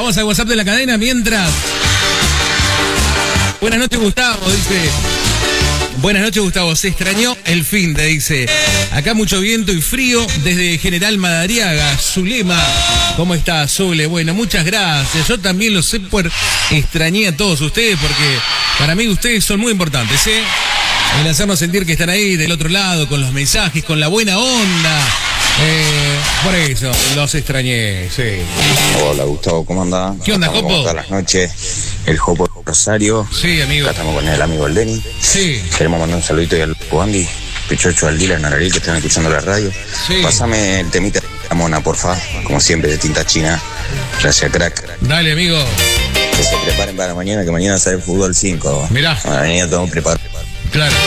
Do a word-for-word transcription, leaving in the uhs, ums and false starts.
Vamos al WhatsApp de la cadena mientras. Buenas noches, Gustavo, dice. Buenas noches, Gustavo. Se extrañó el fin de, dice. Acá mucho viento y frío desde General Madariaga. Zulema. ¿Cómo está, Zule? Bueno, muchas gracias. Yo también lo sé por extrañé a todos ustedes porque para mí ustedes son muy importantes, ¿eh? El hacernos sentir que están ahí del otro lado con los mensajes, con la buena onda. Eh, por eso, los extrañé, sí. Hola, Gustavo, ¿cómo andás? ¿Qué onda, Jopo? Todas las noches, el Jopo Rosario. Sí, amigo. Acá estamos con el amigo el Denny. Sí. Queremos mandar un saludito y al Andy, Pichocho, al Dylan, a Naril, que están escuchando la radio. Sí. Pásame el temita de la mona, porfa, como siempre, de tinta china. Gracias, crack. Dale, amigo. Que se preparen para mañana, que mañana sale el fútbol cinco. Mirá. Mañana estamos preparados. Claro.